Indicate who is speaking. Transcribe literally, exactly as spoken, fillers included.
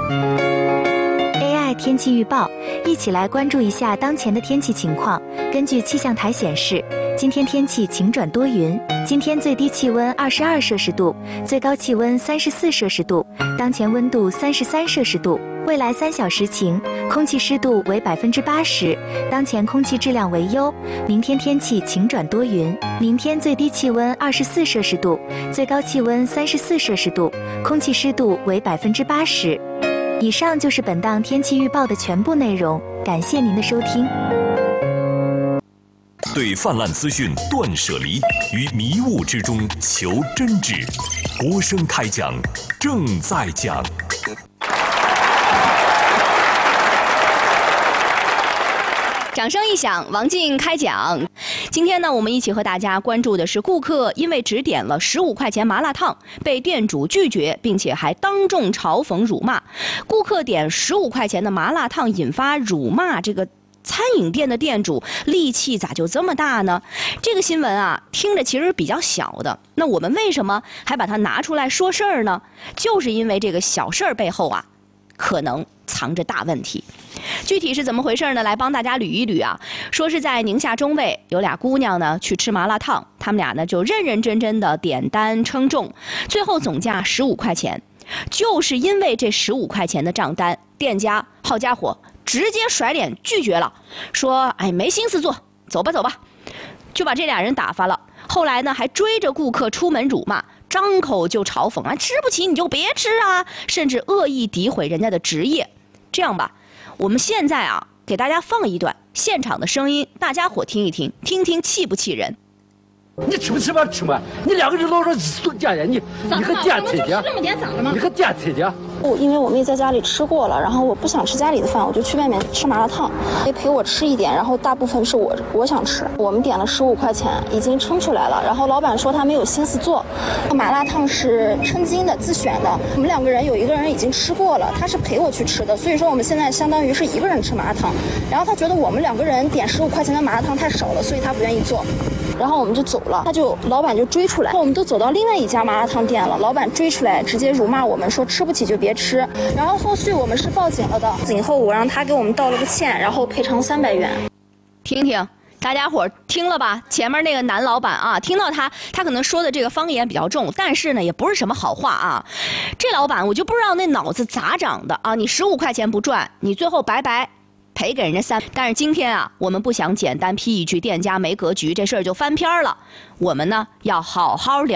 Speaker 1: A I 天气预报，一起来关注一下当前的天气情况。根据气象台显示，今天天气晴转多云，今天最低气温二十二摄氏度，最高气温三十四摄氏度，当前温度三十三摄氏度。未来三小时晴，空气湿度为百分之八十，当前空气质量为优。明天天气晴转多云，明天最低气温二十四摄氏度，最高气温三十四摄氏度，空气湿度为百分之八十。以上就是本档天气预报的全部内容，感谢您的收听。
Speaker 2: 对泛滥资讯断舍离，于迷雾之中求真挚。国声开讲，正在讲。
Speaker 3: 掌声一响，王静开讲。今天呢，我们一起和大家关注的是，顾客因为只点了十五块钱麻辣烫，被店主拒绝，并且还当众嘲讽辱骂。顾客点十五块钱的麻辣烫，引发辱骂这个餐饮店的店主，戾气咋就这么大呢？这个新闻啊，听着其实比较小的，那我们为什么还把它拿出来说事儿呢？就是因为这个小事儿背后啊，可能藏着大问题。具体是怎么回事呢？来帮大家捋一捋啊。说是在宁夏中卫有俩姑娘呢去吃麻辣烫，她们俩呢就认认真真的点单称重，最后总价十五块钱。就是因为这十五块钱的账单，店家好家伙直接甩脸拒绝了，说哎没心思做，走吧走吧，就把这俩人打发了。后来呢还追着顾客出门辱骂，张口就嘲讽啊，吃不起你就别吃啊，甚至恶意诋毁人家的职业。这样吧，我们现在啊给大家放一段现场的声音，大家伙听一听，听听气不气人。
Speaker 4: 你吃不吃吧吃嘛，你两个人老说送家呀，你你和点菜的，你和点菜的。
Speaker 5: 我因为我妹在家里吃过了，然后我不想吃家里的饭，我就去外面吃麻辣烫，也陪我吃一点，然后大部分是我我想吃。我们点了十五块钱，已经称出来了，然后老板说他没有心思做，麻辣烫是称斤的自选的，我们两个人有一个人已经吃过了，他是陪我去吃的，所以说我们现在相当于是一个人吃麻辣烫，然后他觉得我们两个人点十五块钱的麻辣烫太少了，所以他不愿意做。然后我们就走了，他就老板就追出来，我们都走到另外一家麻辣烫店了，老板追出来直接辱骂我们，说吃不起就别吃。然后后续我们是报警了的，警后我让他给我们道了个歉，然后赔偿三百元。
Speaker 3: 听听大家伙听了吧，前面那个男老板啊，听到他他可能说的这个方言比较重，但是呢也不是什么好话啊。这老板我就不知道那脑子咋长的啊，你十五块钱不赚，你最后白白赔给人家三。但是今天啊，我们不想简单批一句店家没格局，这事儿就翻篇了。我们呢要好好聊。